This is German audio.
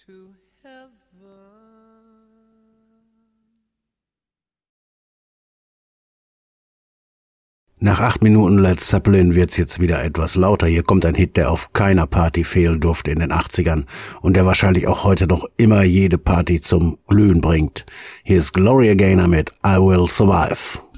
to heaven. Nach 8 Minuten Led Zeppelin wird's jetzt wieder etwas lauter. Hier kommt ein Hit, der auf keiner Party fehlen durfte in den 80ern und der wahrscheinlich auch heute noch immer jede Party zum Glühen bringt. Hier ist Gloria Gaynor mit I Will Survive.